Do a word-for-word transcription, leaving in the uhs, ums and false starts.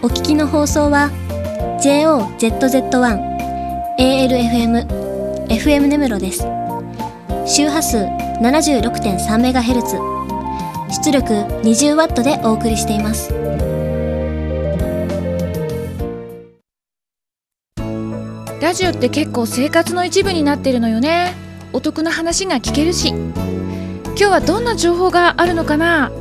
お聞きの放送は ジェイオーゼットゼットワン エーエルエフエム エフエム 根室です。周波数 ななじゅうろくてんさんメガヘルツ、出力 にじゅうワット でお送りしています。 ラジオって結構生活の一部になってるのよね。お得な話が聞けるし、今日はどんな情報があるのかな。